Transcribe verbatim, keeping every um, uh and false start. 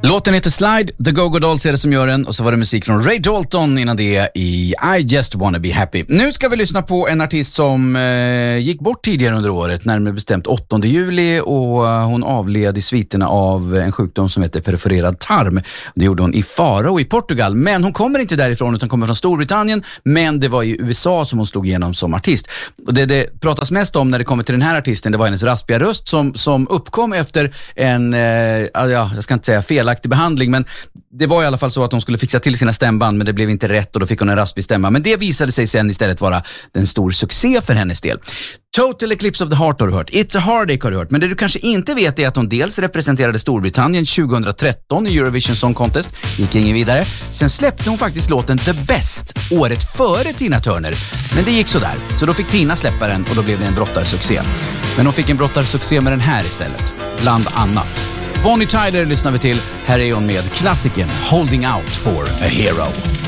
Låten heter Slide, The Go-Go Dolls är det som gör den, och så var det musik från Ray Dalton innan det i I Just Wanna Be Happy. Nu ska vi lyssna på en artist som eh, gick bort tidigare under året, närmare bestämt åttonde juli, och eh, hon avled i sviterna av en sjukdom som heter perforerad tarm. Det gjorde hon i Faro i Portugal, men hon kommer inte därifrån utan kommer från Storbritannien, men det var i U S A som hon slog igenom som artist. Och det det pratas mest om när det kommer till den här artisten, det var hennes raspiga röst som, som uppkom efter en, eh, ja, jag ska inte säga felaktig behandling, men det var i alla fall så att hon skulle fixa till sina stämband, men det blev inte rätt och då fick hon en raspig stämma. Men det visade sig sen istället vara en stor succé för hennes del. Total Eclipse of the Heart har du hört. It's a Heartache har du hört. Men det du kanske inte vet är att hon dels representerade Storbritannien tjugohundratretton i Eurovision Song Contest. Gick ingen vidare. Sen släppte hon faktiskt låten The Best året före Tina Turner. Men det gick så där. Så då fick Tina släppa den och då blev det en brottarsuccé. Men hon fick en brottarsuccé med den här istället. Bland annat. Bonnie Tyler lyssnar vi till. Här är hon med klassiken Holding Out for a Hero.